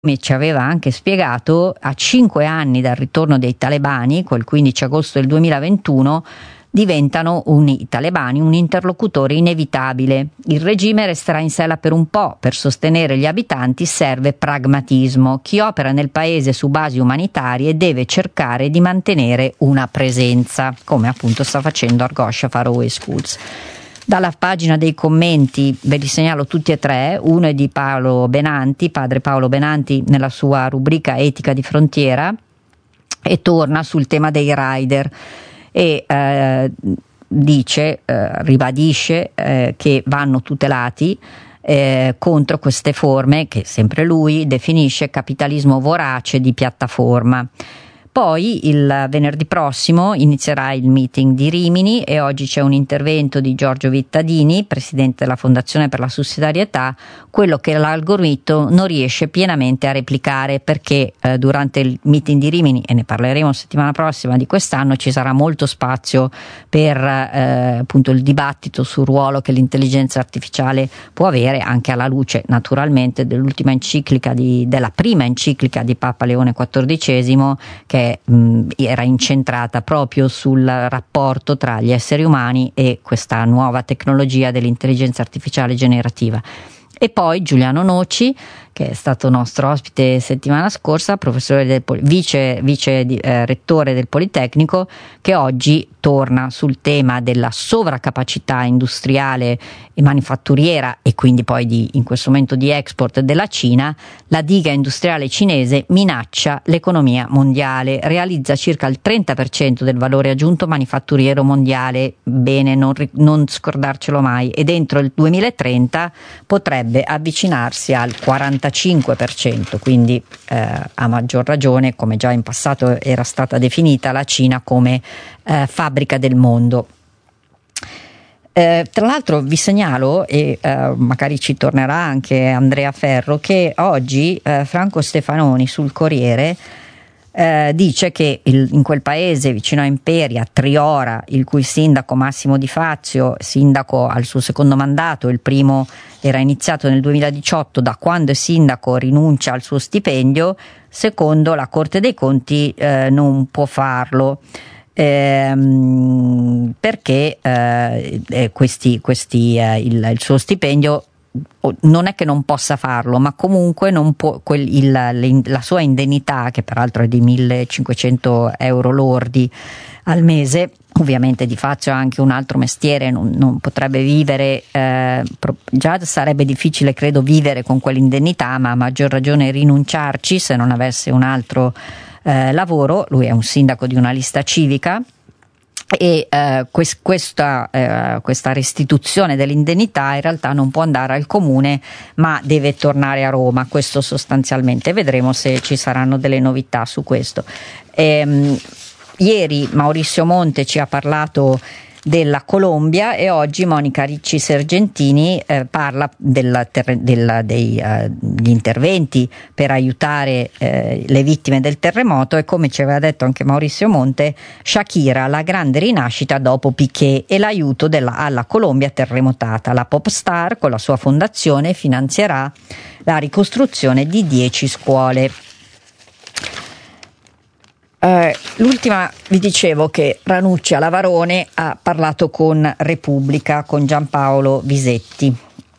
ci aveva anche spiegato, a 5 anni dal ritorno dei talebani, quel 15 agosto del 2021, diventano i talebani un interlocutore inevitabile. Il regime resterà in sella per un po', per sostenere gli abitanti serve pragmatismo. Chi opera nel paese su basi umanitarie deve cercare di mantenere una presenza, come appunto sta facendo Argosha Faroe Schools. Dalla pagina dei commenti ve li segnalo tutti e tre. Uno è di Paolo Benanti, padre Paolo Benanti, nella sua rubrica Etica di frontiera, e torna sul tema dei rider e ribadisce che vanno tutelati contro queste forme che sempre lui definisce capitalismo vorace di piattaforma. Poi il venerdì prossimo inizierà il meeting di Rimini e oggi c'è un intervento di Giorgio Vittadini, presidente della Fondazione per la Sussidiarietà, quello che l'algoritmo non riesce pienamente a replicare, perché durante il meeting di Rimini, e ne parleremo settimana prossima di quest'anno, ci sarà molto spazio per appunto il dibattito sul ruolo che l'intelligenza artificiale può avere, anche alla luce naturalmente dell'ultima enciclica della prima enciclica di Papa Leone XIV, che era incentrata proprio sul rapporto tra gli esseri umani e questa nuova tecnologia dell'intelligenza artificiale generativa. E poi Giuliano Noci, che è stato nostro ospite settimana scorsa, professore vice rettore del Politecnico, che oggi torna sul tema della sovraccapacità industriale e manifatturiera e quindi poi in questo momento di export della Cina. La diga industriale cinese minaccia l'economia mondiale, realizza circa il 30% del valore aggiunto manifatturiero mondiale, bene non scordarcelo mai, e dentro il 2030 potrebbe avvicinarsi al 45%, quindi a maggior ragione, come già in passato era stata definita la Cina come fabbrica del mondo. Tra l'altro vi segnalo, e magari ci tornerà anche Andrea Ferro, che oggi Franco Stefanoni sul Corriere dice che in quel paese vicino a Imperia, Triora, il cui sindaco Massimo Di Fazio, sindaco al suo secondo mandato, il primo era iniziato nel 2018, da quando è sindaco rinuncia al suo stipendio, secondo la Corte dei Conti non può farlo. Perché il suo stipendio non è che non possa farlo, ma comunque non può, la sua indennità, che peraltro è di 1.500 euro lordi al mese, ovviamente Di Fazio ha anche un altro mestiere, non potrebbe vivere, già sarebbe difficile credo vivere con quell'indennità, ma a maggior ragione rinunciarci se non avesse un altro lavoro. Lui è un sindaco di una lista civica e questa restituzione dell'indennità in realtà non può andare al comune, ma deve tornare a Roma. Questo sostanzialmente, vedremo se ci saranno delle novità su questo. Ieri Maurizio Monte ci ha parlato della Colombia e oggi Monica Ricci Sergentini parla degli interventi per aiutare le vittime del terremoto, e come ci aveva detto anche Maurizio Monte, Shakira, la grande rinascita dopo Piqué e l'aiuto alla Colombia terremotata. La pop star con la sua fondazione finanzierà la ricostruzione di 10 scuole. L'ultima, vi dicevo che Ranucci alla Varone ha parlato con Repubblica, con Giampaolo Visetti.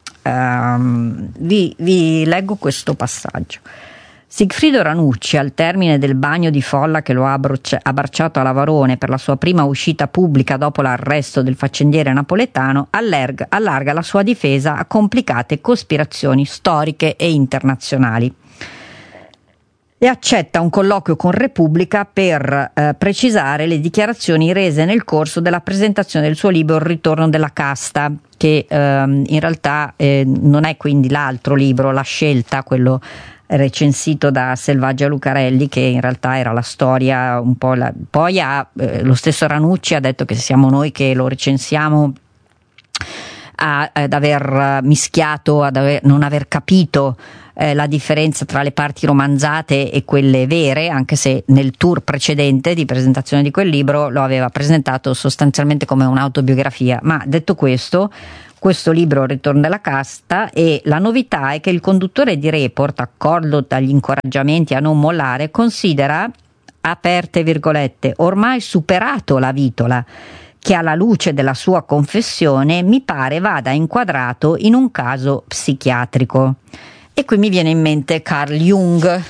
Vi leggo questo passaggio. Sigfrido Ranucci, al termine del bagno di folla che lo ha abbracciato alla Varone per la sua prima uscita pubblica dopo l'arresto del faccendiere napoletano, allarga la sua difesa a complicate cospirazioni storiche e internazionali e accetta un colloquio con Repubblica per precisare le dichiarazioni rese nel corso della presentazione del suo libro Il ritorno della casta, che in realtà non è quindi l'altro libro, La scelta, quello recensito da Selvaggia Lucarelli, che in realtà era la storia un po'. Poi lo stesso Ranucci ha detto che siamo noi che lo recensiamo ad aver mischiato, non aver capito la differenza tra le parti romanzate e quelle vere, anche se nel tour precedente di presentazione di quel libro lo aveva presentato sostanzialmente come un'autobiografia. Ma detto questo libro Ritorno della casta, e la novità è che il conduttore di Report, accolto dagli incoraggiamenti a non mollare, considera, aperte virgolette, ormai superato la Vitola, che alla luce della sua confessione mi pare vada inquadrato in un caso psichiatrico. E qui mi viene in mente Carl Jung,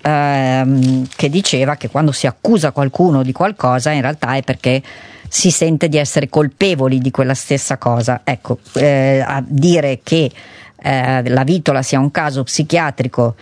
che diceva che quando si accusa qualcuno di qualcosa in realtà è perché si sente di essere colpevoli di quella stessa cosa. Ecco, a dire che la Vitola sia un caso psichiatrico,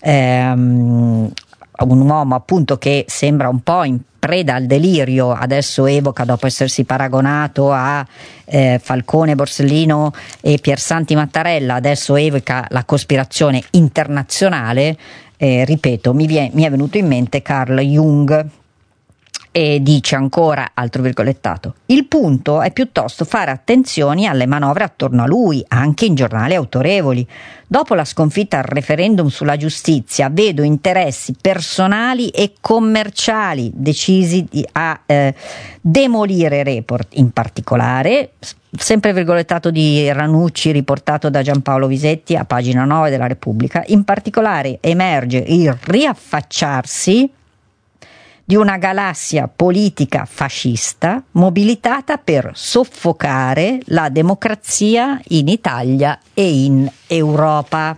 un uomo appunto che sembra un po' in preda al delirio, adesso evoca, dopo essersi paragonato a Falcone, Borsellino e Piersanti Mattarella, adesso evoca la cospirazione internazionale. Ripeto, mi è venuto in mente Carl Jung, e dice ancora, altro virgolettato: il punto è piuttosto fare attenzioni alle manovre attorno a lui, anche in giornali autorevoli. Dopo la sconfitta al referendum sulla giustizia vedo interessi personali e commerciali decisi a demolire Report, in particolare, sempre virgolettato di Ranucci, riportato da Giampaolo Visetti a pagina 9 della Repubblica, in particolare emerge il riaffacciarsi di una galassia politica fascista mobilitata per soffocare la democrazia in Italia e in Europa.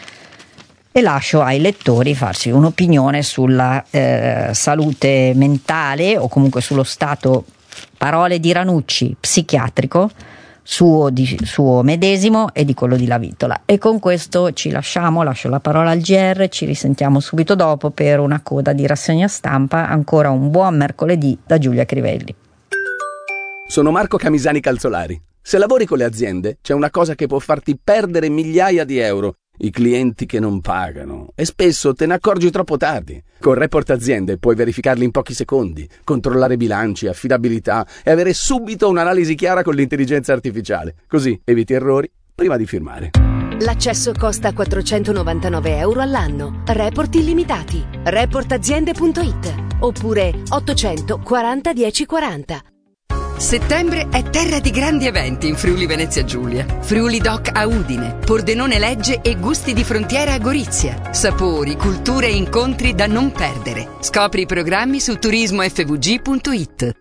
E lascio ai lettori farsi un'opinione sulla salute mentale, o comunque sullo stato, parole di Ranucci, psichiatrico, suo medesimo e di quello di La Vitola. E con questo ci lasciamo, lascio la parola al GR, ci risentiamo subito dopo per una coda di rassegna stampa. Ancora un buon mercoledì da Giulia Crivelli. Sono Marco Camisani Calzolari. Se lavori con le aziende c'è una cosa che può farti perdere migliaia di euro: i clienti che non pagano, e spesso te ne accorgi troppo tardi. Con Report Aziende puoi verificarli in pochi secondi, controllare bilanci, affidabilità e avere subito un'analisi chiara con l'intelligenza artificiale. Così eviti errori prima di firmare. L'accesso costa 499 euro all'anno. Report illimitati. Reportaziende.it oppure 840 1040. Settembre è terra di grandi eventi in Friuli Venezia Giulia. Friuli Doc a Udine, Pordenone Legge e Gusti di Frontiera a Gorizia. Sapori, culture e incontri da non perdere. Scopri i programmi su turismofvg.it.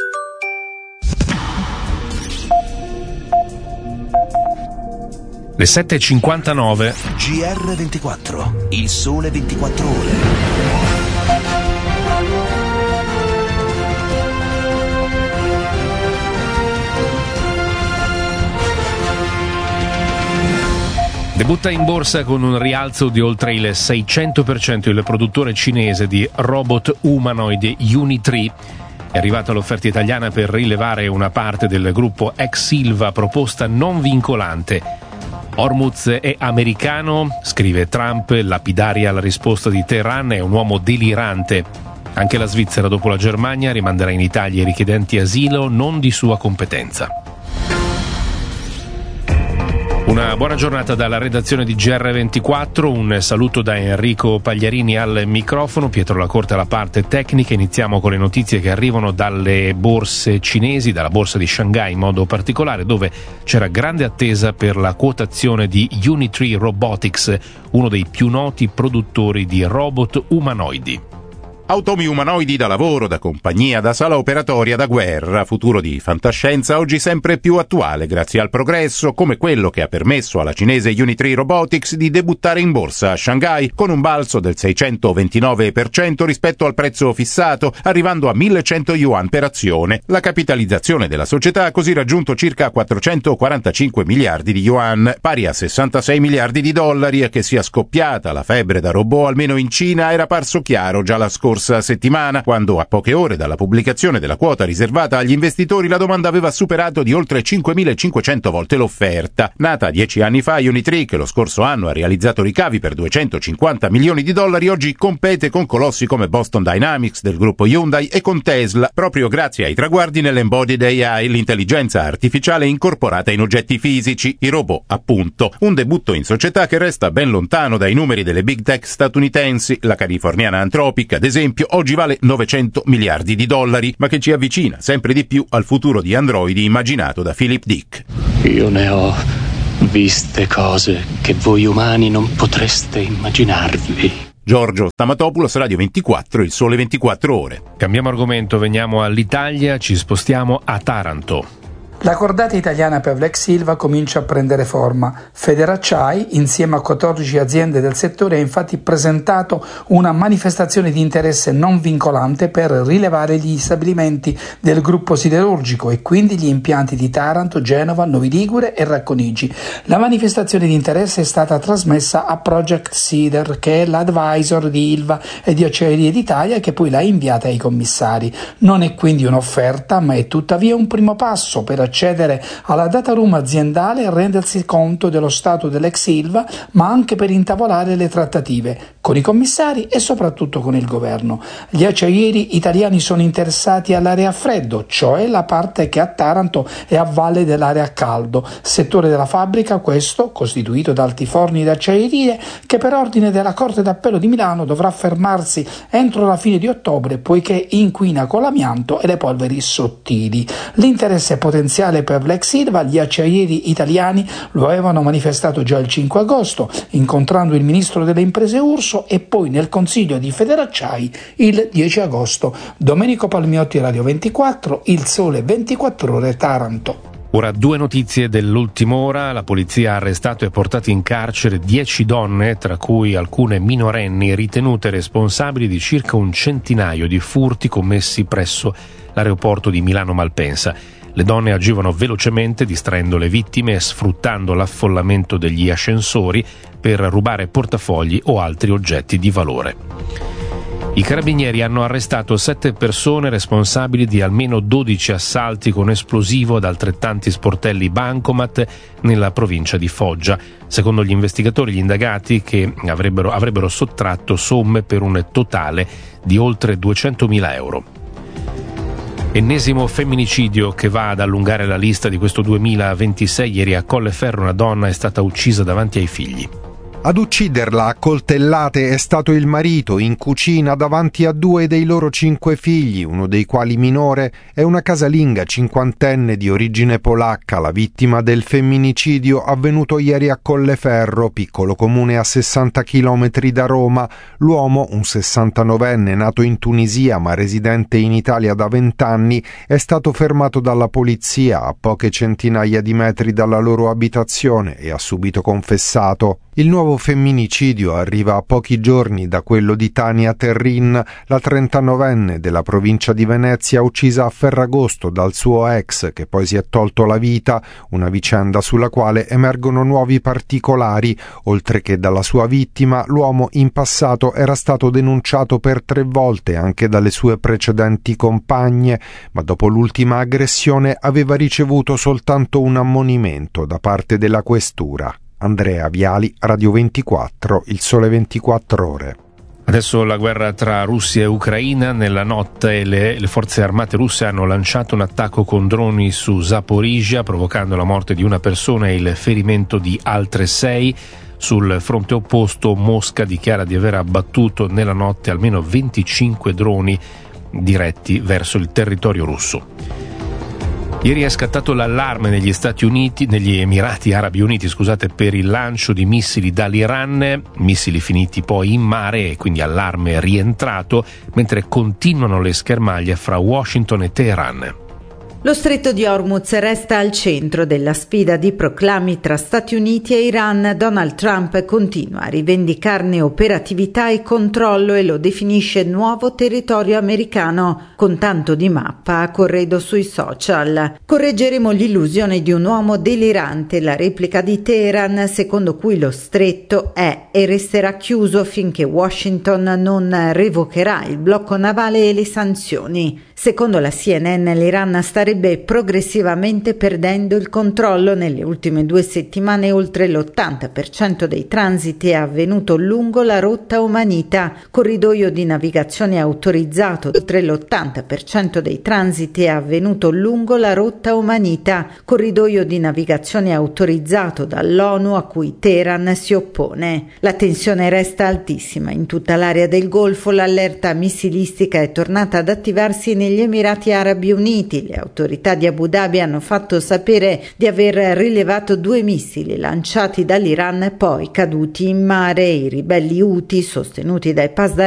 Le 7:59. GR24, il sole 24 ore. Debutta in borsa con un rialzo di oltre il 600% il produttore cinese di robot umanoidi Unitree. È arrivata l'offerta italiana per rilevare una parte del gruppo ex Silva, proposta non vincolante. Hormuz è americano, scrive Trump, lapidaria la risposta di Teheran, è un uomo delirante. Anche la Svizzera, dopo la Germania, rimanderà in Italia i richiedenti asilo non di sua competenza. Una buona giornata dalla redazione di GR24, un saluto da Enrico Pagliarini al microfono, Pietro Lacorte alla parte tecnica. Iniziamo con le notizie che arrivano dalle borse cinesi, dalla borsa di Shanghai in modo particolare, dove c'era grande attesa per la quotazione di Unitree Robotics, uno dei più noti produttori di robot umanoidi. Automi umanoidi da lavoro, da compagnia, da sala operatoria, da guerra, futuro di fantascienza oggi sempre più attuale grazie al progresso, come quello che ha permesso alla cinese Unitree Robotics di debuttare in borsa a Shanghai con un balzo del 629% rispetto al prezzo fissato, arrivando a 1.100 yuan per azione. La capitalizzazione della società ha così raggiunto circa 445 miliardi di yuan, pari a 66 miliardi di dollari, e che sia scoppiata la febbre da robot almeno in Cina era parso chiaro già la scorsa scorsa settimana, quando a poche ore dalla pubblicazione della quota riservata agli investitori la domanda aveva superato di oltre 5.500 volte l'offerta. Nata 10 anni fa, Unitree, che lo scorso anno ha realizzato ricavi per $250 milioni, oggi compete con colossi come Boston Dynamics del gruppo Hyundai e con Tesla, proprio grazie ai traguardi nell'Embodied AI, l'intelligenza artificiale incorporata in oggetti fisici, i robot appunto. Un debutto in società che resta ben lontano dai numeri delle big tech statunitensi. La californiana Anthropic, ad esempio, oggi vale $900 miliardi, ma che ci avvicina sempre di più al futuro di androidi immaginato da Philip Dick. Io ne ho viste cose che voi umani non potreste immaginarvi. Giorgio Stamatopoulos, Radio 24, Il Sole 24 Ore. Cambiamo argomento, veniamo all'Italia, ci spostiamo a Taranto. La cordata italiana per l'ex Ilva comincia a prendere forma. Federacciai, insieme a 14 aziende del settore, ha infatti presentato una manifestazione di interesse non vincolante per rilevare gli stabilimenti del gruppo siderurgico e quindi gli impianti di Taranto, Genova, Novi Ligure e Racconigi. La manifestazione di interesse è stata trasmessa a Project Sider, che è l'advisor di Ilva e di Acciaierie d'Italia, che poi l'ha inviata ai commissari. Non è quindi un'offerta, ma è tuttavia un primo passo per accedere alla data room aziendale e rendersi conto dello stato dell'ex Ilva, ma anche per intavolare le trattative con i commissari e soprattutto con il governo. Gli acciaieri italiani sono interessati all'area a freddo, cioè la parte che a Taranto è a valle dell'area a caldo, settore della fabbrica questo costituito da altiforni d'acciaierie che per ordine della Corte d'Appello di Milano dovrà fermarsi entro la fine di ottobre poiché inquina con l'amianto e le polveri sottili. L'interesse potenziale per l'ex Ilva, gli acciaieri italiani lo avevano manifestato già il 5 agosto, incontrando il ministro delle imprese Urso e poi nel Consiglio di Federacciai il 10 agosto. Domenico Palmiotti, Radio 24, Il Sole 24 Ore, Taranto. Ora 2 notizie dell'ultima ora. La polizia ha arrestato e portato in carcere 10 donne, tra cui alcune minorenni, ritenute responsabili di circa un centinaio di furti commessi presso l'aeroporto di Milano Malpensa. Le donne agivano velocemente, distraendo le vittime e sfruttando l'affollamento degli ascensori per rubare portafogli o altri oggetti di valore. I carabinieri hanno arrestato 7 persone responsabili di almeno 12 assalti con esplosivo ad altrettanti sportelli bancomat nella provincia di Foggia. Secondo gli investigatori, gli indagati che avrebbero sottratto somme per un totale di oltre 200.000 euro. Ennesimo femminicidio che va ad allungare la lista di questo 2026. Ieri a Colleferro una donna è stata uccisa davanti ai figli. Ad ucciderla a coltellate è stato il marito in cucina davanti a 2 dei loro 5 figli, uno dei quali minore, è una casalinga cinquantenne di origine polacca, la vittima del femminicidio avvenuto ieri a Colleferro, piccolo comune a 60 km da Roma. L'uomo, un 69enne nato in Tunisia ma residente in Italia da 20 anni, è stato fermato dalla polizia a poche centinaia di metri dalla loro abitazione e ha subito confessato. Il nuovo femminicidio arriva a pochi giorni da quello di Tania Terrin, la 39enne della provincia di Venezia uccisa a Ferragosto dal suo ex che poi si è tolto la vita, una vicenda sulla quale emergono nuovi particolari. Oltre che dalla sua vittima, l'uomo in passato era stato denunciato per 3 volte anche dalle sue precedenti compagne, ma dopo l'ultima aggressione aveva ricevuto soltanto un ammonimento da parte della questura. Andrea Viali, Radio 24, Il Sole 24 Ore. Adesso la guerra tra Russia e Ucraina. Nella notte le forze armate russe hanno lanciato un attacco con droni su Zaporizhzhia, provocando la morte di una persona e il ferimento di altre 6. Sul fronte opposto, Mosca dichiara di aver abbattuto nella notte almeno 25 droni diretti verso il territorio russo. Ieri è scattato l'allarme negli Emirati Arabi Uniti, per il lancio di missili dall'Iran, missili finiti poi in mare e quindi allarme rientrato, mentre continuano le schermaglie fra Washington e Teheran. Lo stretto di Hormuz resta al centro della sfida di proclami tra Stati Uniti e Iran. Donald Trump continua a rivendicarne operatività e controllo e lo definisce nuovo territorio americano, con tanto di mappa a corredo sui social. Correggeremo l'illusione di un uomo delirante, la replica di Teheran, secondo cui lo stretto è e resterà chiuso finché Washington non revocherà il blocco navale e le sanzioni. Secondo la CNN, l'Iran starebbe progressivamente perdendo il controllo. Nelle ultime 2 settimane oltre l'80% dei transiti è avvenuto lungo la rotta omanita, corridoio di navigazione autorizzato. Oltre l'80% dei transiti è avvenuto lungo la rotta omanita, corridoio di navigazione autorizzato dall'ONU a cui Teheran si oppone. La tensione resta altissima in tutta l'area del Golfo. L'allerta missilistica è tornata ad attivarsi negli Emirati Arabi Uniti. Le autorità di Abu Dhabi hanno fatto sapere di aver rilevato 2 missili lanciati dall'Iran poi caduti in mare. I ribelli Houthi, sostenuti dai Pasdaran,